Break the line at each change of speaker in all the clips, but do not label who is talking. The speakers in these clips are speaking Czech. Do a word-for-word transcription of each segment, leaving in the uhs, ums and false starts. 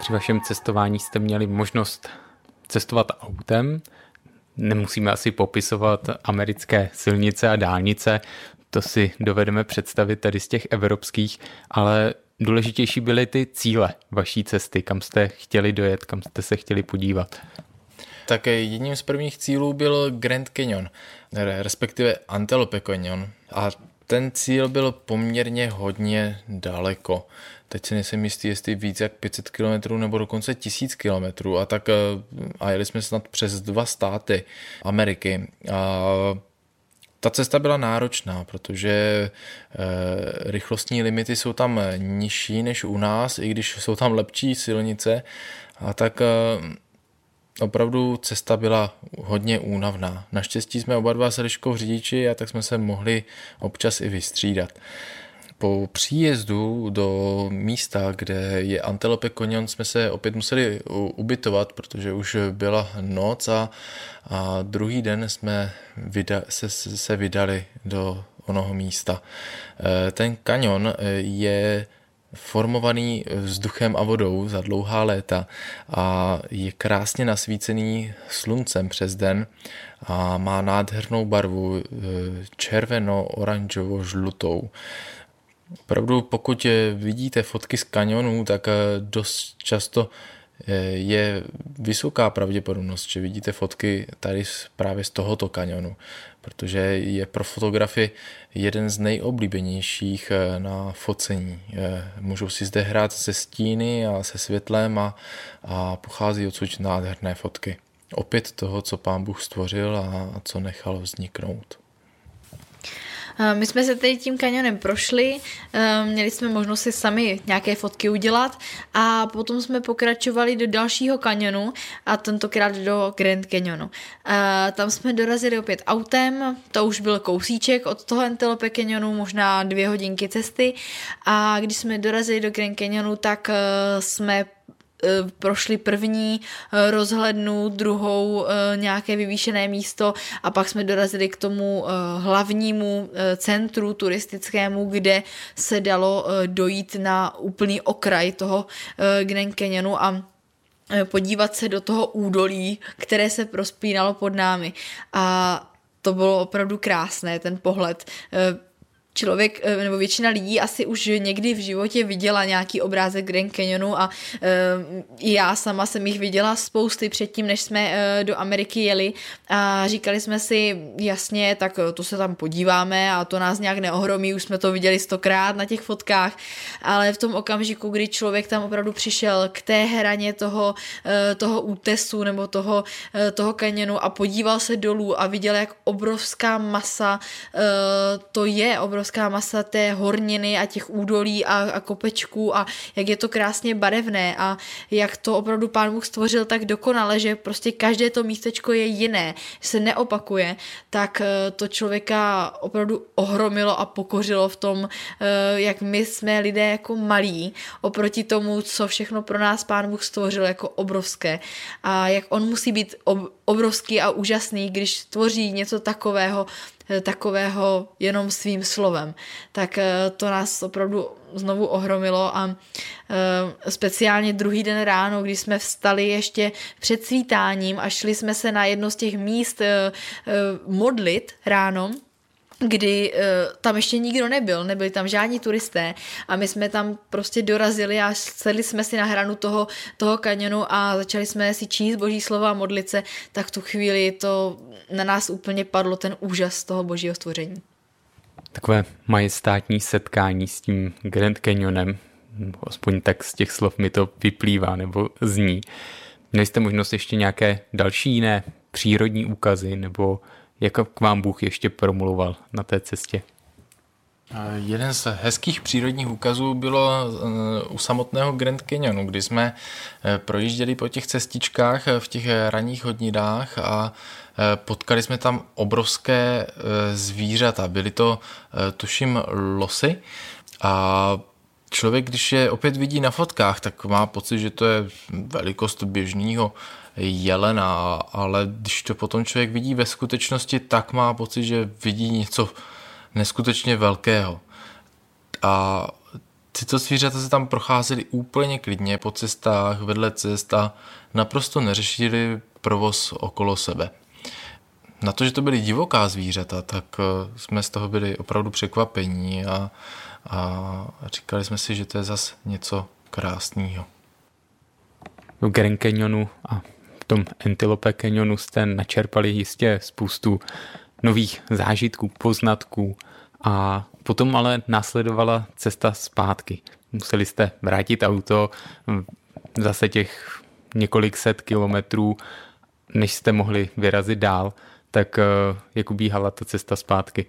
při vašem cestování jste měli možnost cestovat autem. Nemusíme asi popisovat americké silnice a dálnice, to si dovedeme představit tady z těch evropských, ale důležitější byly ty cíle vaší cesty, kam jste chtěli dojet, kam jste se chtěli podívat.
Tak jedním z prvních cílů byl Grand Canyon, respektive Antelope Canyon. A ten cíl byl poměrně hodně daleko. Teď si nejsem jistý, jestli víc jak pět set kilometrů nebo dokonce tisíc kilometrů. A tak a jeli jsme snad přes dva státy Ameriky. A ta cesta byla náročná, protože e, rychlostní limity jsou tam nižší než u nás, i když jsou tam lepší silnice. A tak e, opravdu cesta byla hodně únavná. Naštěstí jsme oba dva s Eliškou řidiči a tak jsme se mohli občas i vystřídat. Po příjezdu do místa, kde je Antelope Canyon, jsme se opět museli ubytovat, protože už byla noc a, a druhý den jsme vyda, se, se vydali do onoho místa. Ten kanion je formovaný vzduchem a vodou za dlouhá léta a je krásně nasvícený sluncem přes den a má nádhernou barvu červeno-oranžovo-žlutou. Opravdu, pokud vidíte fotky z kanionu, tak dost často je vysoká pravděpodobnost, že vidíte fotky tady právě z tohoto kanionu, protože je pro fotografy jeden z nejoblíbenějších na focení. Můžou si zde hrát se stíny a se světlem a, a pochází odsud nádherné fotky. Opět toho, co Pán Bůh stvořil a co nechal vzniknout.
My jsme se tady tím kanionem prošli, měli jsme možnost si sami nějaké fotky udělat a potom jsme pokračovali do dalšího kanionu a tentokrát do Grand Canyonu. Tam jsme dorazili opět autem, to už byl kousíček od toho Antelope Canyonu, možná dvě hodinky cesty a když jsme dorazili do Grand Canyonu, tak jsme prošli první rozhlednu, druhou nějaké vyvýšené místo a pak jsme dorazili k tomu hlavnímu centru turistickému, kde se dalo dojít na úplný okraj toho Grand Canyonu a podívat se do toho údolí, které se prospínalo pod námi. A to bylo opravdu krásné, ten pohled. Člověk, nebo většina lidí asi už někdy v životě viděla nějaký obrázek Grand Canyonu a i já sama jsem jich viděla spousty předtím, než jsme do Ameriky jeli a říkali jsme si jasně, tak to se tam podíváme a to nás nějak neohromí, už jsme to viděli stokrát na těch fotkách, ale v tom okamžiku, kdy člověk tam opravdu přišel k té hraně toho, toho útesu nebo toho, toho kanionu a podíval se dolů a viděl, jak obrovská masa to je, obrovská masa té horniny a těch údolí a, a kopečků a jak je to krásně barevné a jak to opravdu Pán Bůh stvořil tak dokonale, že prostě každé to místečko je jiné, se neopakuje, tak to člověka opravdu ohromilo a pokořilo v tom, jak my jsme lidé jako malí oproti tomu, co všechno pro nás Pán Bůh stvořil jako obrovské a jak on musí být obrovský a úžasný, když tvoří něco takového, takového jenom svým slovem. Tak to nás opravdu znovu ohromilo a speciálně druhý den ráno, když jsme vstali ještě před svítáním a šli jsme se na jedno z těch míst modlit ráno, kdy uh, tam ještě nikdo nebyl, nebyli tam žádní turisté a my jsme tam prostě dorazili a sedli jsme si na hranu toho, toho kanionu a začali jsme si číst Boží slova a modlit se, tak v tu chvíli to na nás úplně padlo ten úžas toho Božího stvoření.
Takové majestátní setkání s tím Grand Canyonem, aspoň tak z těch slov mi to vyplývá nebo zní. Měli jste možnost ještě nějaké další jiné přírodní úkazy nebo jak k vám Bůh ještě promluval na té cestě?
Jeden z hezkých přírodních úkazů bylo u samotného Grand Canyonu, kdy jsme projížděli po těch cestičkách v těch ranních hodinách a potkali jsme tam obrovské zvířata. Byly to, tuším, losy a člověk, když je opět vidí na fotkách, tak má pocit, že to je velikost běžného jelena, ale když to potom člověk vidí ve skutečnosti, tak má pocit, že vidí něco neskutečně velkého. A Tyto zvířata se tam procházely úplně klidně po cestách, vedle cest a naprosto neřešili provoz okolo sebe. Na to, že to byly divoká zvířata, tak jsme z toho byli opravdu překvapení a, a říkali jsme si, že to je zas něco krásného.
V Grand Canyonu a v tom Antelope Canyonu jste načerpali jistě spoustu nových zážitků, poznatků a potom ale následovala cesta zpátky. Museli jste vrátit auto zase těch několik set kilometrů, než jste mohli vyrazit dál. Tak jak ubíhala ta cesta zpátky?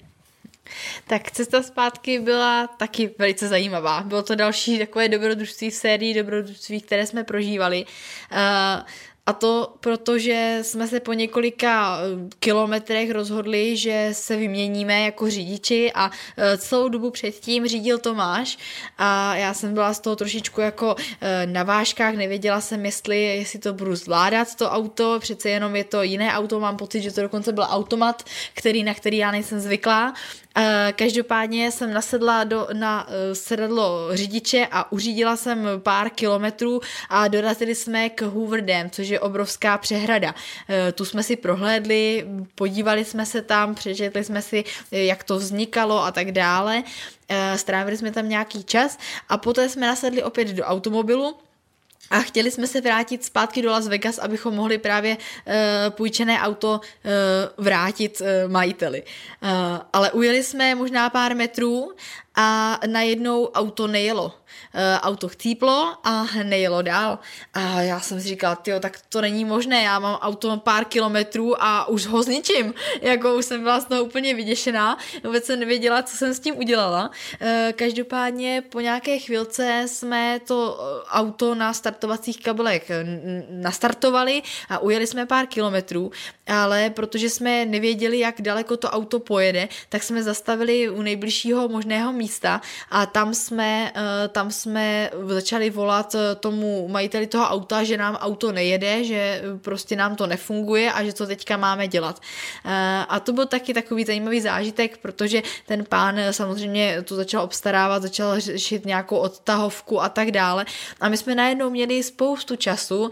Tak cesta zpátky byla taky velice zajímavá. Bylo to další takové dobrodružství v sérii dobrodružství, které jsme prožívali. Uh, A to proto, že jsme se po několika kilometrech rozhodli, že se vyměníme jako řidiči a celou dobu předtím řídil Tomáš a já jsem byla z toho trošičku jako na vážkách, nevěděla jsem, jestli, jestli to budu zvládat to auto, přece jenom je to jiné auto, mám pocit, že to dokonce byl automat, který, na který já nejsem zvyklá. Každopádně jsem nasedla do, na sedadlo řidiče a uřídila jsem pár kilometrů a dorazili jsme k Hoover Dam, což je obrovská přehrada. Tu jsme si prohlédli, podívali jsme se tam, přečetli jsme si, jak to vznikalo a tak dále. Strávili jsme tam nějaký čas a poté jsme nasedli opět do automobilu a chtěli jsme se vrátit zpátky do Las Vegas, abychom mohli právě uh, půjčené auto uh, vrátit uh, majiteli. Uh, ale ujeli jsme možná pár metrů a najednou auto nejelo. Uh, auto chcíplo a nejelo dál. A já jsem si říkala, tyjo, tak to není možné, já mám auto pár kilometrů a už ho zničím. Jako už jsem byla z toho úplně vyděšená, vůbec jsem nevěděla, co jsem s tím udělala. Uh, každopádně po nějaké chvilce jsme to auto na startovacích kabelech nastartovali a ujeli jsme pár kilometrů, ale protože jsme nevěděli, jak daleko to auto pojede, tak jsme zastavili u nejbližšího možného místa a tam jsme, tam jsme začali volat tomu majiteli toho auta, že nám auto nejede, že prostě nám to nefunguje a že co teďka máme dělat. A to byl taky takový zajímavý zážitek, protože ten pán samozřejmě to začal obstarávat, začal řešit nějakou odtahovku a tak dále. A my jsme najednou měli spoustu času,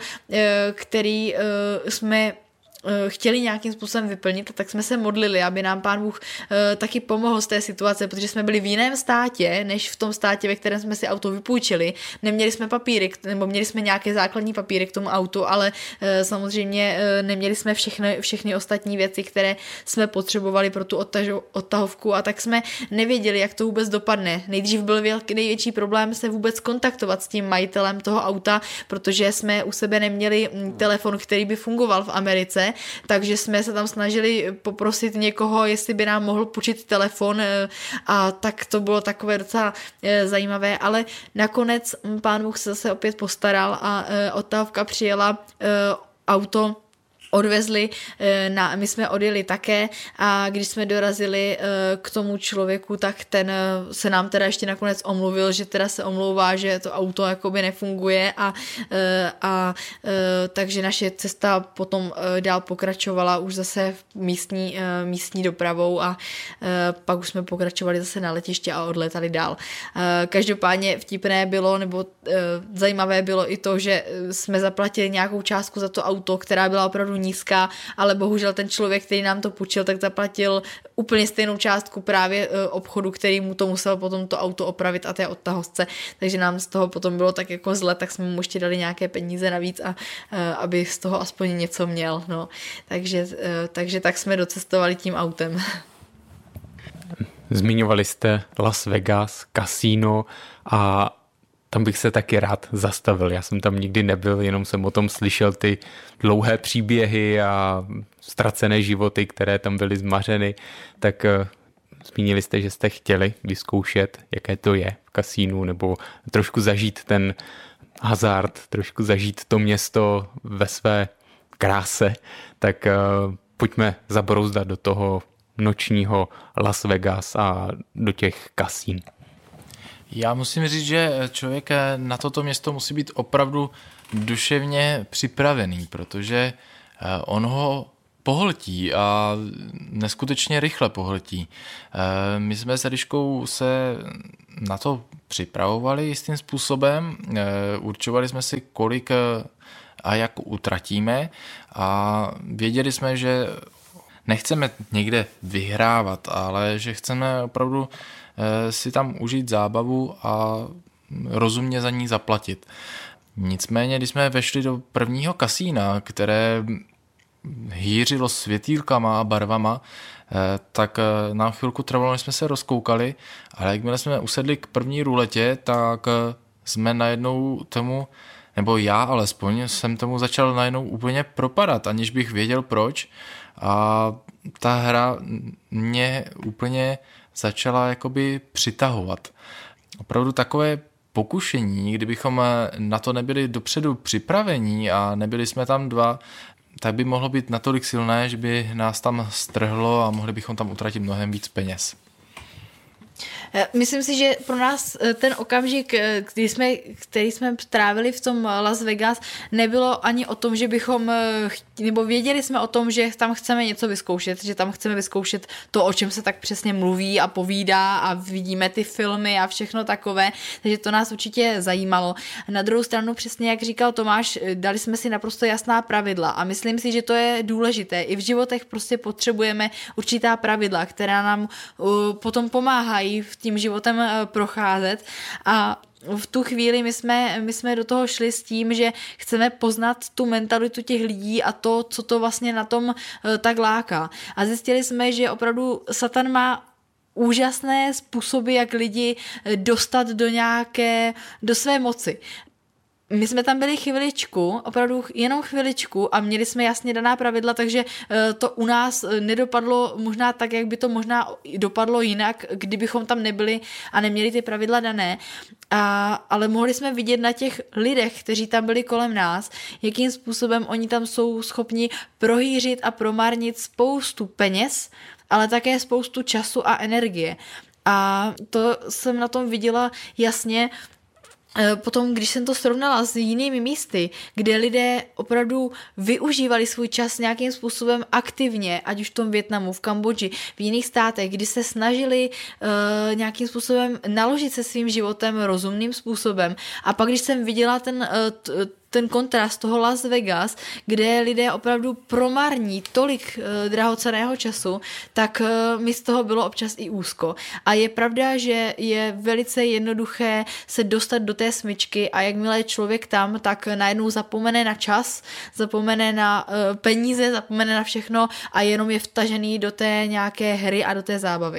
který jsme chtěli nějakým způsobem vyplnit, tak jsme se modlili, aby nám Pán Bůh e, taky pomohl z té situace, protože jsme byli v jiném státě, než v tom státě, ve kterém jsme si auto vypůjčili. Neměli jsme papíry, nebo měli jsme nějaké základní papíry k tomu autu, ale e, samozřejmě e, neměli jsme všechny, všechny ostatní věci, které jsme potřebovali pro tu odtažo, odtahovku a tak jsme nevěděli, jak to vůbec dopadne. Nejdřív byl velký, největší problém se vůbec kontaktovat s tím majitelem toho auta, protože jsme u sebe neměli telefon, který by fungoval v Americe, takže jsme se tam snažili poprosit někoho, jestli by nám mohl půjčit telefon a tak to bylo takové docela zajímavé, ale nakonec Pán Bůh se zase opět postaral a odtahovka přijela, auto odvezli, na, my jsme odjeli také a když jsme dorazili k tomu člověku, tak ten se nám teda ještě nakonec omluvil, že teda se omlouvá, že to auto jakoby nefunguje a, a takže naše cesta potom dál pokračovala už zase místní, místní dopravou a pak už jsme pokračovali zase na letiště a odletali dál. Každopádně vtipné bylo, nebo zajímavé bylo i to, že jsme zaplatili nějakou částku za to auto, která byla opravdu nízká, ale bohužel ten člověk, který nám to půjčil, tak zaplatil úplně stejnou částku právě obchodu, který mu to musel potom to auto opravit a té odtahovce, takže nám z toho potom bylo tak jako zle, tak jsme mu ještě dali nějaké peníze navíc a aby z toho aspoň něco měl, no. Takže, takže tak jsme docestovali tím autem.
Zmiňovali jste Las Vegas, kasíno a tam bych se taky rád zastavil. Já jsem tam nikdy nebyl, jenom jsem o tom slyšel ty dlouhé příběhy a ztracené životy, které tam byly zmařeny. Tak zmínili jste, že jste chtěli vyzkoušet, jaké to je v kasínu, nebo trošku zažít ten hazard, trošku zažít to město ve své kráse. Tak pojďme zabrouzdat do toho nočního Las Vegas a do těch kasín.
Já musím říct, že člověk na toto město musí být opravdu duševně připravený, protože on ho pohltí a neskutečně rychle pohltí. My jsme s Eliškou se na to připravovali jistým způsobem, určovali jsme si, kolik a jak utratíme a věděli jsme, že nechceme někde vyhrávat, ale že chceme opravdu si tam užít zábavu a rozumně za ní zaplatit. Nicméně, když jsme vešli do prvního kasína, které hýřilo světýlkama a barvama, tak nám chvilku trvalo, než jsme se rozkoukali, ale jakmile jsme usedli k první ruletě, tak jsme najednou tomu, nebo já alespoň, jsem tomu začal najednou úplně propadat, aniž bych věděl proč. A ta hra mě úplně začala jakoby přitahovat. Opravdu takové pokušení, kdybychom na to nebyli dopředu připravení a nebyli jsme tam dva, tak by mohlo být natolik silné, že by nás tam strhlo a mohli bychom tam utratit mnohem víc peněz.
Myslím si, že pro nás ten okamžik, který jsme, který jsme trávili v tom Las Vegas, nebylo ani o tom, že bychom, nebo věděli jsme o tom, že tam chceme něco vyzkoušet, že tam chceme vyzkoušet to, o čem se tak přesně mluví a povídá a vidíme ty filmy a všechno takové, takže to nás určitě zajímalo. Na druhou stranu přesně, jak říkal Tomáš, dali jsme si naprosto jasná pravidla a myslím si, že to je důležité. I v životech prostě potřebujeme určitá pravidla, která nám potom pomáhají v tím životem procházet a v tu chvíli my jsme, my jsme do toho šli s tím, že chceme poznat tu mentalitu těch lidí a to, co to vlastně na tom tak láká. A zjistili jsme, že opravdu Satan má úžasné způsoby, jak lidi dostat do nějaké, do své moci. My jsme tam byli chviličku, opravdu jenom chviličku a měli jsme jasně daná pravidla, takže to u nás nedopadlo možná tak, jak by to možná dopadlo jinak, kdybychom tam nebyli a neměli ty pravidla dané. A, ale mohli jsme vidět na těch lidech, kteří tam byli kolem nás, jakým způsobem oni tam jsou schopni prohýřit a promarnit spoustu peněz, ale také spoustu času a energie. A to jsem na tom viděla jasně. Potom, když jsem to srovnala s jinými místy, kde lidé opravdu využívali svůj čas nějakým způsobem aktivně, ať už v tom Vietnamu, v Kambodži, v jiných státech, kdy se snažili uh, nějakým způsobem naložit se svým životem rozumným způsobem. A pak, když jsem viděla ten uh, t- ten kontrast toho Las Vegas, kde lidé opravdu promarní tolik uh, drahocenného času, tak uh, mi z toho bylo občas i úzko. A je pravda, že je velice jednoduché se dostat do té smyčky a jakmile je člověk tam, tak najednou zapomene na čas, zapomene na uh, peníze, zapomene na všechno a jenom je vtažený do té nějaké hry a do té zábavy.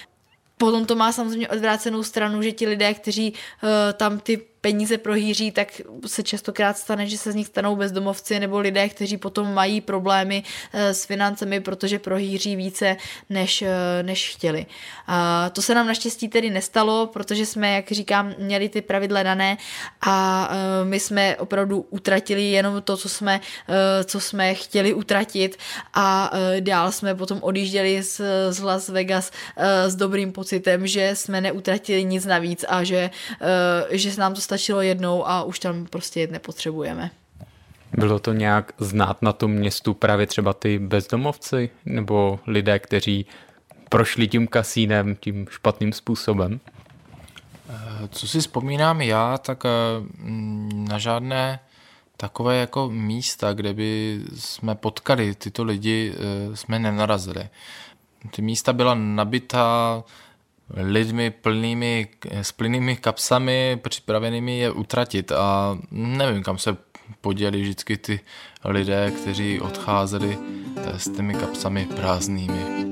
Potom to má samozřejmě odvrácenou stranu, že ti lidé, kteří uh, tam ty peníze prohýří, tak se častokrát stane, že se z nich stanou bezdomovci nebo lidé, kteří potom mají problémy s financemi, protože prohýří více, než, než chtěli. A to se nám naštěstí tedy nestalo, protože jsme, jak říkám, měli ty pravidla dané a my jsme opravdu utratili jenom to, co jsme, co jsme chtěli utratit a dál jsme potom odjížděli z, z Las Vegas s dobrým pocitem, že jsme neutratili nic navíc a že, že se nám to stačilo jednou a už tam prostě jet nepotřebujeme.
Bylo to nějak znát na tom městu právě třeba ty bezdomovci nebo lidé, kteří prošli tím kasínem tím špatným způsobem?
Co si vzpomínám já, tak na žádné takové jako místa, kde by jsme potkali tyto lidi, jsme nenarazili. Ty místa byla nabitá lidmi plnými, s plnými kapsami, připravenými je utratit a nevím, kam se poděli vždycky ty lidé, kteří odcházeli s těmi kapsami prázdnými.